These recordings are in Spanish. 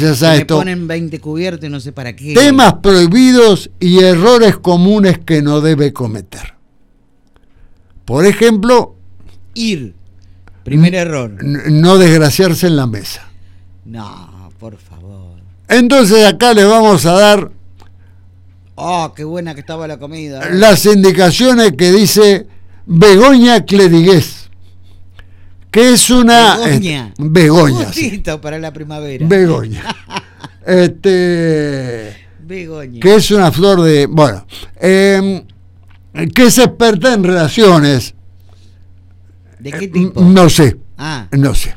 gracias a esto. Me ponen 20 cubiertos y no sé para qué. Temas prohibidos y errores comunes que no debe cometer. Por ejemplo, primer error. No desgraciarse en la mesa. No, por favor. Entonces acá le vamos a dar Qué buena que estaba la comida. las indicaciones que dice Begoña Clerigués, que es una Begoña, sí. Sí. Para la primavera. Begoña. Begoña. Que es una flor de, bueno, que es experta en relaciones. ¿De qué tipo? No sé. No sé.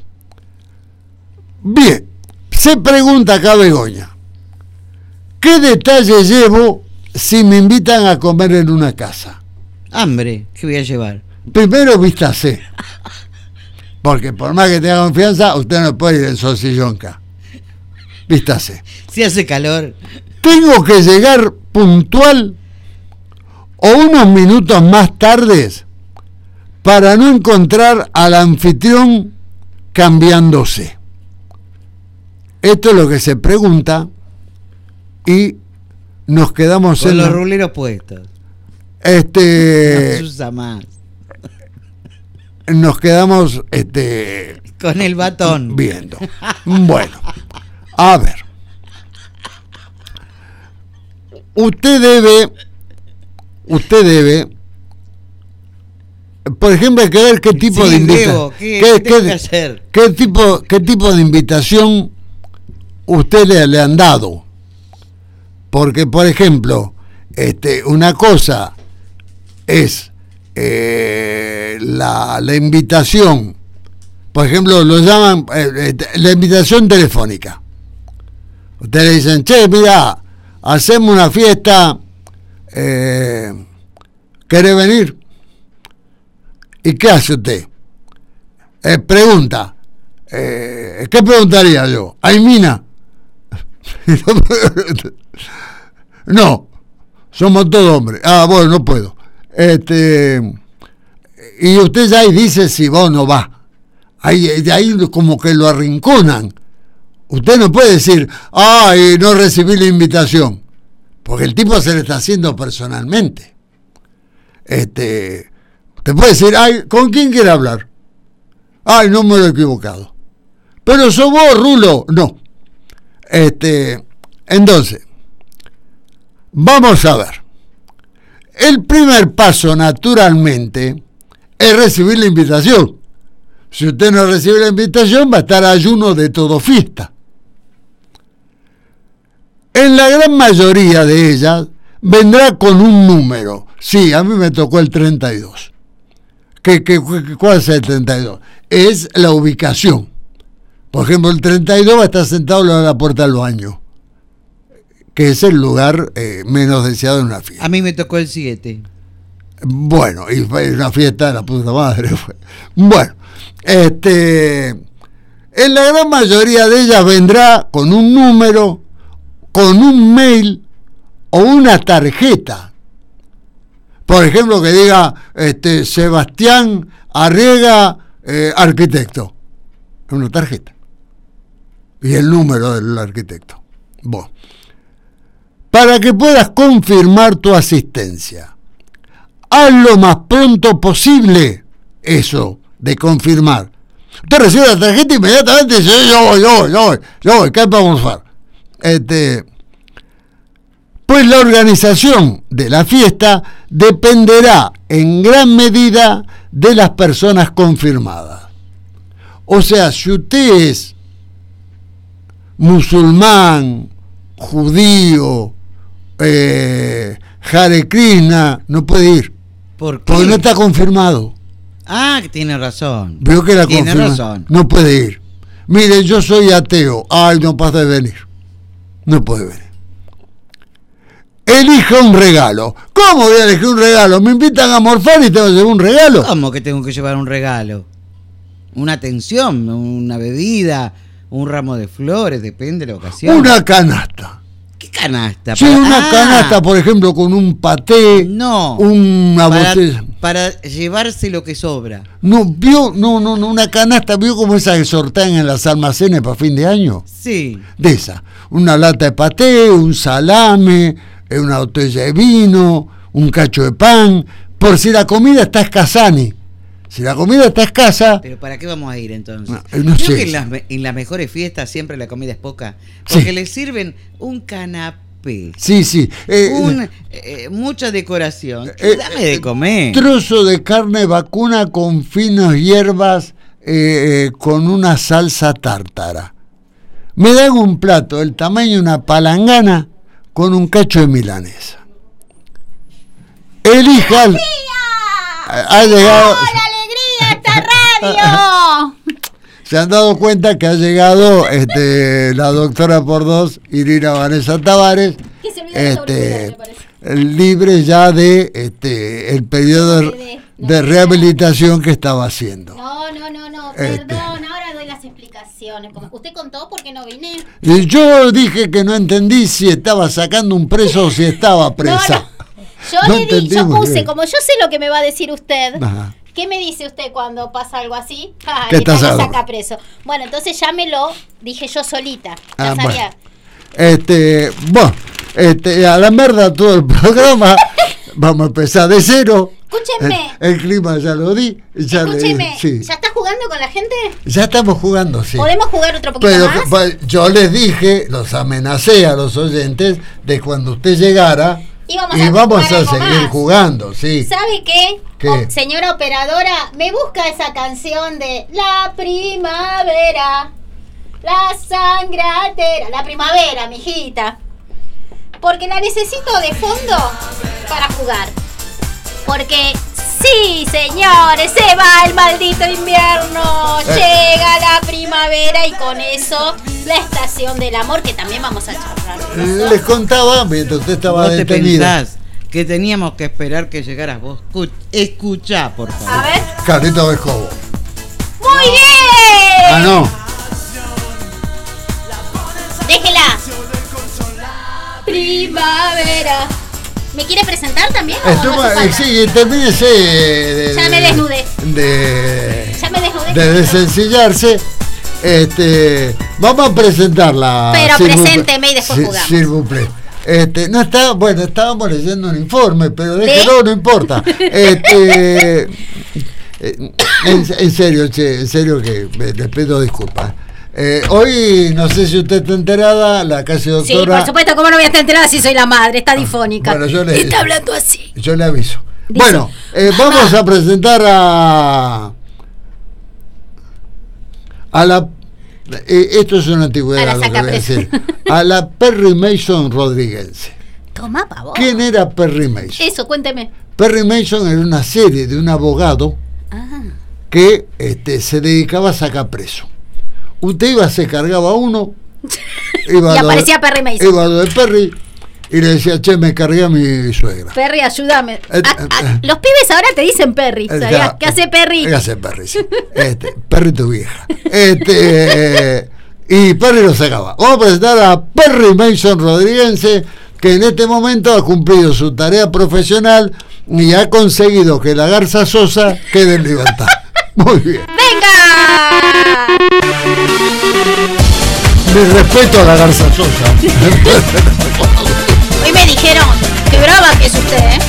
Bien, se pregunta acá Begoña, ¿qué detalle llevo si me invitan a comer en una casa? Hambre, ¿qué voy a llevar? Primero vístase, porque por más que tenga confianza, usted no puede ir en solsillonca. Vístase. Si hace calor. ¿Tengo que llegar puntual o unos minutos más tardes para no encontrar al anfitrión cambiándose? Esto es lo que se pregunta y nos quedamos con los ruleros puestos. No se usa más. Nos quedamos con el batón viendo. Bueno, a ver. Usted debe, por ejemplo, hay que ver qué tipo de invitación, qué tipo de invitación usted le han dado. Porque, por ejemplo, una cosa es la invitación, por ejemplo, lo llaman la invitación telefónica. Ustedes le dicen, che, mira, hacemos una fiesta, ¿querés venir? ¿Y qué hace usted? Pregunta, ¿qué preguntaría yo? ¿Hay mina? No, somos todos hombres. Bueno, no puedo. Y usted ya ahí dice si va o no va. Ahí como que lo arrinconan. Usted no puede decir, no recibí la invitación, porque el tipo se le está haciendo personalmente. Te puede decir, ¿con quién quiere hablar? No me lo he equivocado. Pero sos vos, Rulo. No. Entonces, vamos a ver. El primer paso, naturalmente, es recibir la invitación. Si usted no recibe la invitación, va a estar ayuno de todo fiesta. En la gran mayoría de ellas, vendrá con un número. Sí, a mí me tocó el 32. ¿Cuál es el 32? Es la ubicación. Por ejemplo, el 32 va a estar sentado en la puerta del baño, que es el lugar menos deseado en una fiesta. A mí me tocó el 7. Bueno, y fue una fiesta de la puta madre. Bueno, en la gran mayoría de ellas vendrá con un número, con un mail o una tarjeta. Por ejemplo, que diga Sebastián Arriega, arquitecto. Una tarjeta. Y el número del arquitecto. Bueno. Para que puedas confirmar tu asistencia, haz lo más pronto posible eso de confirmar. Usted recibe la tarjeta inmediatamente y dice, yo voy, ¿qué vamos a hacer? Pues la organización de la fiesta dependerá en gran medida de las personas confirmadas. O sea, si usted es musulmán, judío, Hare Krishna, no puede ir. ¿Por qué? Porque no está confirmado. Que tiene razón. Veo que la tiene confirma. Razón. No puede ir. Mire, yo soy ateo. No puede venir. No puede venir. Elija un regalo. ¿Cómo voy a elegir un regalo? Me invitan a morfar y tengo que llevar un regalo. ¿Cómo que tengo que llevar un regalo? Una atención, una bebida, un ramo de flores, depende de la ocasión. Una canasta. ¿Qué canasta? Sí, una canasta, por ejemplo, con un paté. No. Una botella. para llevarse lo que sobra. No, vio, no, una canasta, vio como esas que sortean en las almacenes para fin de año. Sí. De esa, una lata de paté, un salame, una botella de vino, un cacho de pan, por si la comida está escasani. Si la comida está escasa... ¿Pero para qué vamos a ir entonces? No Creo sé. que en las mejores fiestas siempre la comida es poca. Porque Sí. le sirven un canapé, Sí. mucha decoración. eh, Dame de comer. Trozo de carne vacuna con finas hierbas, con una salsa tártara. Me dan un plato del tamaño de una palangana con un cacho de milanesa. Elija... Ha llegado... ¡Oh, la alegría esta radio! Se han dado cuenta que ha llegado la doctora por dos, Irina Vanessa Tavares, Que se olvidó los auriculares, me parece. libre ya de el periodo de rehabilitación que estaba haciendo. No, perdón, ahora doy las explicaciones. ¿Usted contó por qué no vine? Y yo dije que no entendí si estaba sacando un preso o si estaba presa. Yo No le di, entendí yo muy puse, bien. como yo sé lo que me va a decir usted. Ajá. ¿Qué me dice usted cuando pasa algo así? ¿Qué Que estás lo hablando? saca preso. Bueno, entonces llámelo, dije yo solita. Ya Ah, sabía. A la merda todo el programa. Vamos a empezar de cero. Escúchenme. El clima ya lo di. Ya le di, Escúcheme, sí. ¿ya está jugando con la gente? Ya estamos jugando, sí. ¿Podemos jugar otro poquito Pero más? pues, yo les dije, los amenacé a los oyentes de cuando usted llegara Y vamos y a vamos jugar a algo seguir más. jugando, sí. ¿Sabe qué? ¿Qué? Señora operadora, me busca esa canción de La primavera, la sangratera, la primavera, mijita. Porque la necesito de fondo para jugar. Porque sí, señores, se va el maldito invierno, llega la primavera y con eso la estación del amor, que también vamos a charlar de eso. Les contaba, mientras usted estaba ¿Vos te detenida. pensás que teníamos que esperar que llegaras vos? Escuchá, por favor. A ver. Carlito Bescovo. ¡Muy bien! Ah, no. Déjela. Primavera. ¿Me quiere presentar también? o Estuvo, no hace falta? sí, termínese Ya me desnudé. De Ya me desnudé. de desencillarse. Vamos a presentarla. Pero s'il vous plaît. presénteme y después jugamos. S'il vous plaît. No está, bueno, estábamos leyendo un informe, pero déjelo, no importa. En serio, che, en serio que les pido disculpas. Hoy, no sé si usted está enterada, la casi Sí, doctora... por supuesto, ¿cómo no voy a estar enterada si soy la madre? Está difónica. Bueno, yo le- Está hablando así. Yo le aviso. Dice, Bueno, vamos a presentar a la... esto es una antigüedad A la lo que voy a sacapresa. decir. A la Perry Mason rodriguense. Toma, pavo. ¿Quién era Perry Mason? Eso, cuénteme. Perry Mason era una serie de un abogado Ah. que se dedicaba a sacar preso. Usted iba, se cargaba a uno, iba Y a lo aparecía de- Perry Mason. Iba a lo de Perry y le decía, che, me cargué a mi suegra. Perry, ayúdame. Eh, Los pibes ahora te dicen Perry. ¿Sabías? ¿Qué hace Perry? ¿Qué hace Perry? Sí. Perry tu vieja. Y Perry lo sacaba. Vamos a presentar a Perry Mason rodriguense, que en este momento ha cumplido su tarea profesional y ha conseguido que la Garza Sosa quede en libertad. Muy bien. ¡Venga! Mi respeto a la Garza Sosa. Hoy me dijeron que brava que es usted, ¿eh?